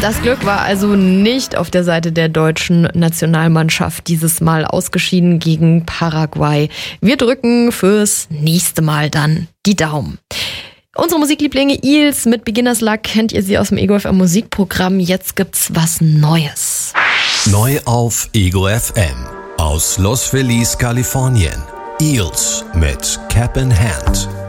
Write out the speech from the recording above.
Das Glück war also nicht auf der Seite der deutschen Nationalmannschaft, dieses Mal ausgeschieden gegen Paraguay. Wir drücken fürs nächste Mal dann die Daumen. Unsere Musiklieblinge Eels mit Beginners Luck, kennt ihr sie aus dem Ego FM Musikprogramm. Jetzt gibt's was Neues. Neu auf Ego FM aus Los Feliz, Kalifornien. Eels mit Cap in Hand.